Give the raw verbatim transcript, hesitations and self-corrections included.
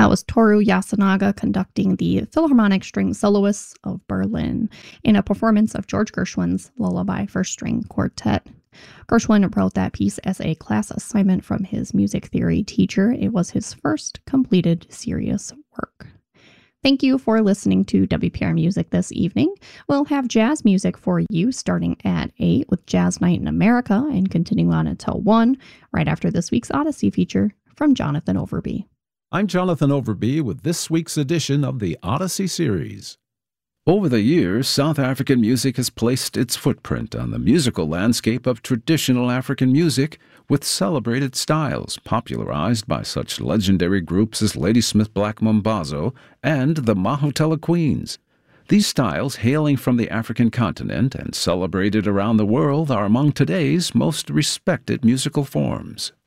That was Toru Yasunaga conducting the Philharmonic String Soloists of Berlin in a performance of George Gershwin's Lullaby for String Quartet. Gershwin wrote that piece as a class assignment from his music theory teacher. It was his first completed serious work. Thank you for listening to W P R Music this evening. We'll have jazz music for you starting at eight with Jazz Night in America and continuing on until one, right after this week's Odyssey feature from Jonathan Overby. I'm Jonathan Overby with this week's edition of the Odyssey series. Over the years, South African music has placed its footprint on the musical landscape of traditional African music with celebrated styles popularized by such legendary groups as Ladysmith Black Mambazo and the Mahotella Queens. These styles, hailing from the African continent and celebrated around the world, are among today's most respected musical forms.